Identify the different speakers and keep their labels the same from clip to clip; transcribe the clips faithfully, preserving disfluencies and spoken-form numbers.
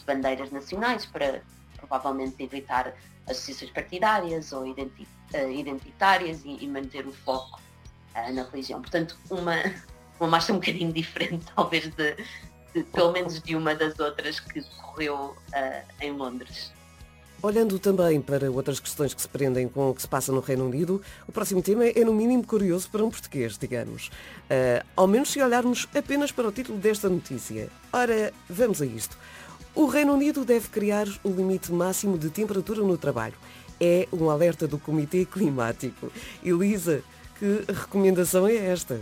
Speaker 1: bandeiras nacionais para provavelmente evitar associações partidárias ou identi- uh, identitárias e, e manter o foco uh, na religião. Portanto, uma, uma marcha um bocadinho diferente, talvez, de, de, pelo menos de uma das outras que decorreu uh, em Londres.
Speaker 2: Olhando também para outras questões que se prendem com o que se passa no Reino Unido, o próximo tema é no mínimo curioso para um português, digamos. Uh, ao menos se olharmos apenas para o título desta notícia. Ora, vamos a isto. O Reino Unido deve criar o limite máximo de temperatura no trabalho. É um alerta do Comitê Climático. Elisa, que recomendação é esta?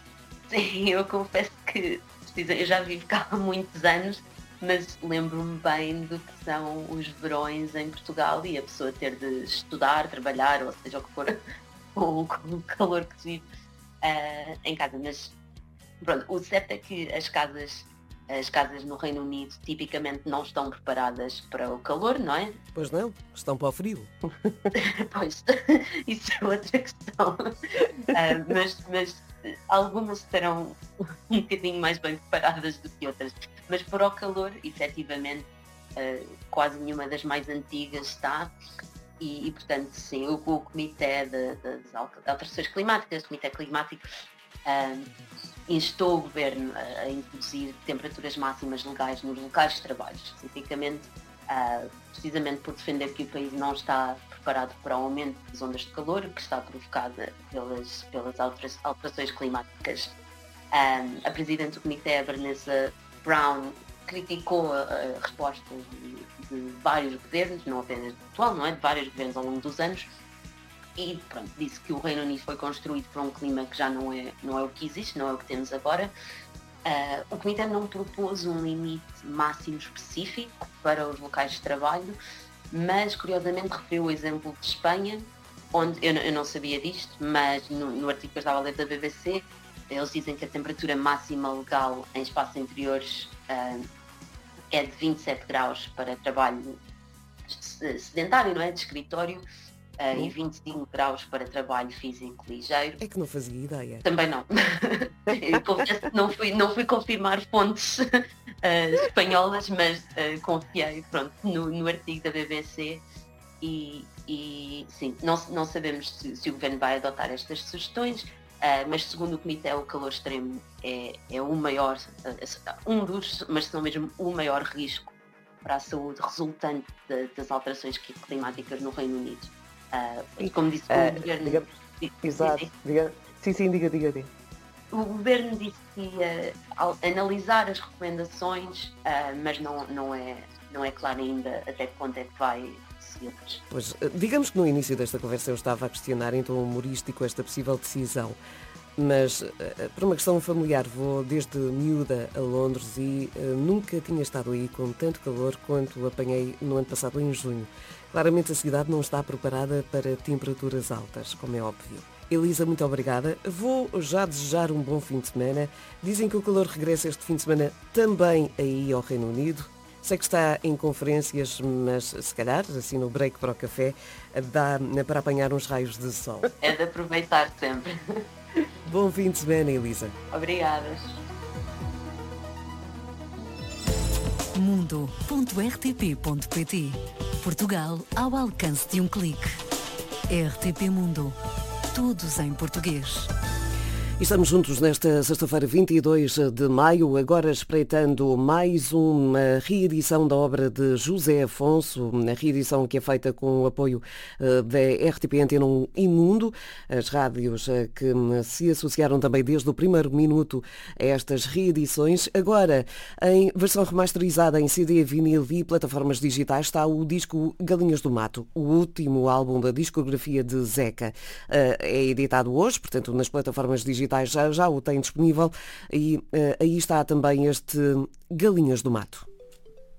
Speaker 1: Sim, eu confesso que eu já vivo cá há muitos anos, mas lembro-me bem do que são os verões em Portugal e a pessoa ter de estudar, trabalhar, ou seja o que for, com, com o calor que se vive uh, em casa. Mas pronto, o certo é que as casas, as casas no Reino Unido tipicamente não estão preparadas para o calor, não é?
Speaker 2: Pois não, estão para o frio.
Speaker 1: Pois, isso é outra questão. Uh, mas, mas algumas estarão um bocadinho mais bem preparadas do que outras. Mas para o calor, efetivamente, uh, quase nenhuma das mais antigas está. E, e portanto, sim, o, o Comitê de, de, das Alterações Climáticas, o Comitê Climático, uh, instou o Governo a, a introduzir temperaturas máximas legais nos locais de trabalho, especificamente, uh, precisamente por defender que o país não está preparado para o aumento das ondas de calor que está provocada pelas, pelas alterações climáticas. Um, a Presidente do Comitê, a Vanessa Brown, criticou a, a resposta de, de vários governos, não apenas do atual, não é? De vários governos ao longo dos anos, e pronto, disse que o Reino Unido foi construído para um clima que já não é, não é o que existe, não é o que temos agora. Uh, o Comitê não propôs um limite máximo específico para os locais de trabalho, mas curiosamente referiu o exemplo de Espanha, onde eu, eu não sabia disto, mas no, no artigo que eu estava a ler da B B C, eles dizem que a temperatura máxima legal em espaços interiores uh, é de vinte e sete graus para trabalho sedentário, não é? De escritório, uh, e vinte e cinco graus para trabalho físico ligeiro.
Speaker 2: É que não fazia ideia.
Speaker 1: Também não. Eu confesso que não fui, não fui confirmar fontes uh, espanholas, mas uh, confiei pronto, no, no artigo da B B C e, e sim, não, não sabemos se, se o Governo vai adotar estas sugestões. Uh, mas segundo o Comitê, o calor extremo é, é o maior, uh, um dos, mas se não mesmo o maior risco para a saúde resultante de, das alterações climáticas no Reino Unido. Uh, e como disse
Speaker 3: uh,
Speaker 1: o Governo...
Speaker 3: Diga, exato, diga, sim, sim, diga, diga, diga.
Speaker 1: O Governo disse que ia analisar as recomendações, uh, mas não, não, é, não é claro ainda até que ponto é que vai...
Speaker 2: Pois, digamos que no início desta conversa eu estava a questionar em tom humorístico esta possível decisão, mas por uma questão familiar vou desde miúda a Londres e uh, nunca tinha estado aí com tanto calor quanto apanhei no ano passado em junho. Claramente a cidade não está preparada para temperaturas altas, como é óbvio. Elisa, muito obrigada. Vou já desejar um bom fim de semana. Dizem que o calor regressa este fim de semana também aí ao Reino Unido. Sei que está em conferências, mas se calhar, assim no break para o café, dá para apanhar uns raios de sol.
Speaker 1: É de aproveitar sempre.
Speaker 2: Bom fim de semana, Elisa.
Speaker 1: Obrigadas.
Speaker 4: mundo ponto r t p ponto p t. Portugal ao alcance de um clique. R T P Mundo. Todos em português.
Speaker 2: E estamos juntos nesta sexta-feira, vinte e dois de maio, agora espreitando mais uma reedição da obra de José Afonso, a reedição que é feita com o apoio da R T P Antena um e Mundo, as rádios que se associaram também desde o primeiro minuto a estas reedições. Agora, em versão remasterizada em C D, vinil e plataformas digitais, está o disco Galinhas do Mato, o último álbum da discografia de Zeca. É editado hoje, portanto, nas plataformas digitais Já, já o tem disponível e uh, aí está também este Galinhas do Mato.